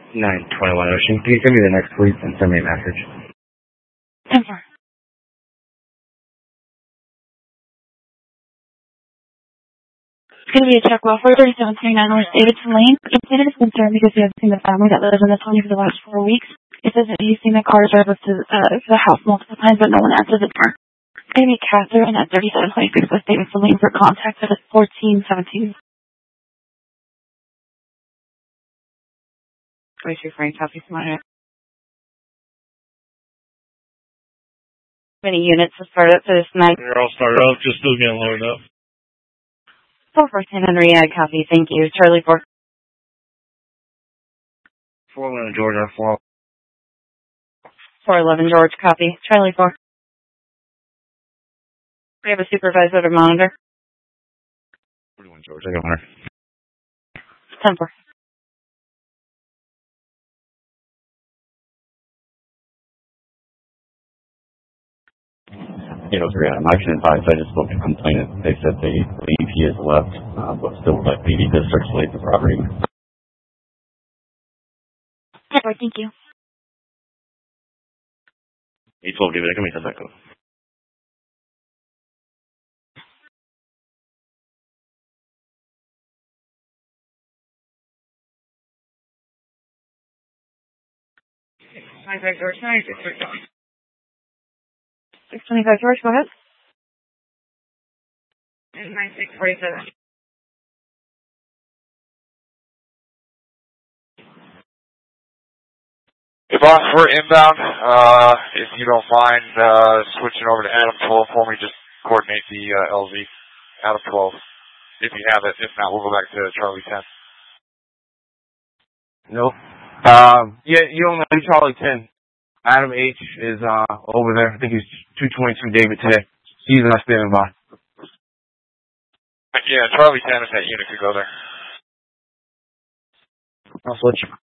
921 Ocean. Can you send me the next please and send me a message? 10-4. It's going to be a check well for 3739 North Davidson Lane. Incident is concerned because you haven't seen the family that lives in this home for the last 4 weeks. It says that you've seen the car drive up to the house multiple times, but no one answers the door. It's going to be Catherine at 3726 West Davidson Lane for contact at 1417. Where's your Frank copy? How many units to start up for this night? They're all started up, just still getting loaded up. 414 Henry, I copy. Thank you. Charlie 4. 411 Georgia, 411 George, copy. Charlie 4. We have a supervisor to monitor. 41 George, I got her. 10-4. I can advise, I just spoke to complainant. They said they believe he has left, but still would like PD to circulate the property. Thank you. 812, David, I can make that back up. George, 625 George, go ahead. 9647. Hey boss, we're inbound. If you don't mind switching over to Adam 12 for me, just coordinate the LZ. Adam 12, if you have it. If not, we'll go back to Charlie 10. No. Yeah, you don't know Charlie 10. Adam H is over there. I think he's 222 David today. He's not standing by. Yeah, Charlie 10 if that unit could go there. I'll switch.